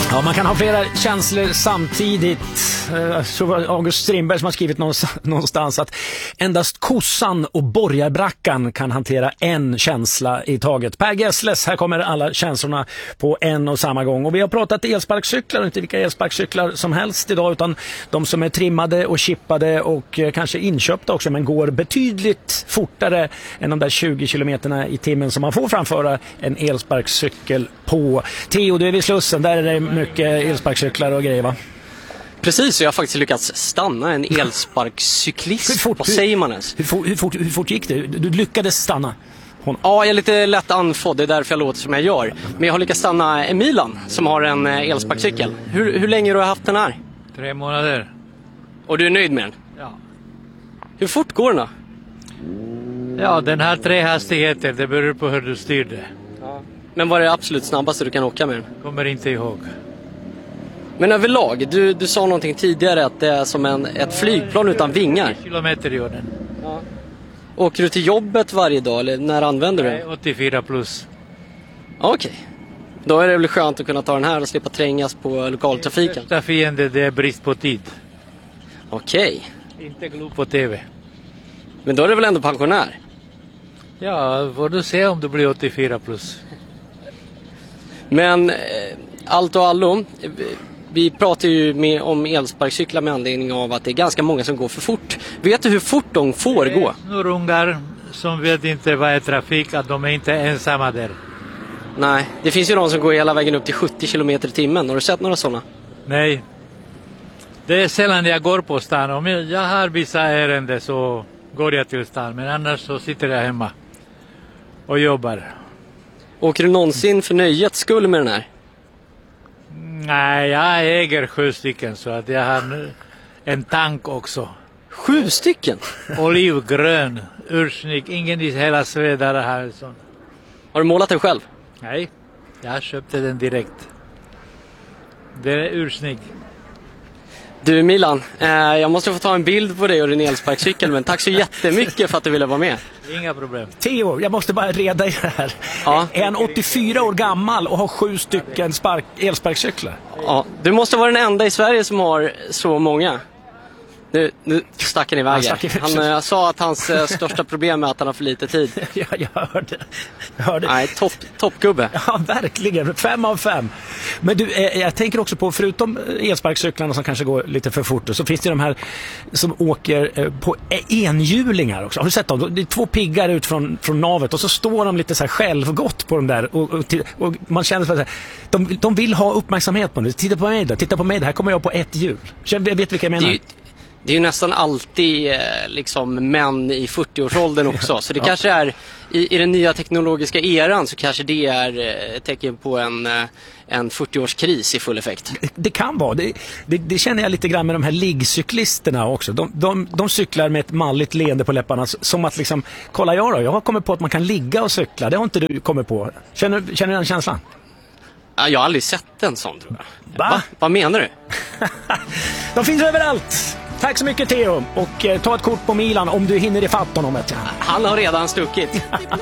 Ja, man kan ha flera känslor samtidigt. Jag tror August Strindberg som har skrivit någonstans att endast kossan och borgarbrackan kan hantera en känsla i taget. Per Gessles, här kommer alla känslorna på en och samma gång. Och vi har pratat elsparkcyklar, inte vilka elsparkcyklar som helst idag, utan de som är trimmade och chippade och kanske inköpta också, men går betydligt fortare än de där 20 kilometerna i timmen som man får framföra en elsparkcykel på. Theo, du är vid Slussen, där är det mycket elsparkcyklar och grejer, va? Precis, så jag har faktiskt lyckats stanna en elsparkcyklist. Vad säger man ens? Hur fort gick det? Du lyckades stanna? Ja, jag är lite lätt andfådd, det är därför jag låter som jag gör. Men jag har lyckats stanna Emilan som har en elsparkcykel. Hur länge har du haft den här? 3 månader. Och du är nöjd med den? Ja. Hur fort går den då? Ja, den har 3 hastigheter, det beror på hur du styr det. Ja. Men vad är det absolut snabbaste du kan åka med den? Kommer inte ihåg. Men överlag, du sa någonting tidigare att det är som ett flygplan utan vingar. 10 kilometer gör den. Ja. Åker du till jobbet varje dag eller när använder du den? Nej, 84 plus. Okej. Då är det väl skönt att kunna ta den här och slippa trängas på lokaltrafiken. Största fiende, det är brist på tid. Okej. Inte glo på tv. Men då är det väl ändå pensionär? Ja, får du se om du blir 84 plus. Men allt och allo, vi pratar ju om elsparkcyklar med anledning av att det är ganska många som går för fort. Vet du hur fort de får gå? Snorungar som vet inte vad är trafik, att de är inte ensamma där. Nej, det finns ju de som går hela vägen upp till 70 km i timmen. Har du sett några sådana? Nej. Det är sällan jag går på stan. Om jag har vissa ärenden så går jag till stan. Men annars så sitter jag hemma och jobbar. Åker du någonsin för nöjets skull med den här? Nej, jag äger 7 stycken så att jag har en tank också. 7 stycken? Olivgrön, ursnygg, ingen i hela Sverige har sån. Har du målat den själv? Nej, jag köpte den direkt. Det är ursnygg. Du Milan, jag måste få ta en bild på dig och din elsparkcykel, men tack så jättemycket för att du ville vara med. Inga problem. Theo, jag måste bara reda i det här. Ja. Är han 84 år gammal och har 7 stycken elsparkcyklar? Ja, du måste vara den enda i Sverige som har så många. Nu stack han iväg. Han sa att hans största problem är att han har för lite tid. Ja, jag hörde. Nej, toppgubbe. Ja, verkligen. 5 av 5. Men du, jag tänker också på, förutom elsparkcyklarna som kanske går lite för fort, så finns det de här som åker på enhjulingar också. Har du sett dem? Det är 2 piggar ut från navet och så står de lite så här självgott på dem där. Och man känner så här, de vill ha uppmärksamhet på det. Titta på mig, det här kommer jag på ett hjul. Vet vilka jag menar? Det är ju nästan alltid liksom män i 40-årsåldern också. Så det kanske är, i den nya teknologiska eran så kanske det är ett tecken på en 40-årskris i full effekt. Det kan vara. Det känner jag lite grann med de här liggcyklisterna också. De cyklar med ett malligt leende på läpparna som att liksom, kolla jag har kommit på att man kan ligga och cykla. Det har inte du kommit på. Känner du den känslan? Jag har aldrig sett en sån, tror jag. Va? Vad menar du? De finns överallt. Tack så mycket Theo, och ta ett kort på Milan om du hinner ifatt honom. Han har redan stuckit.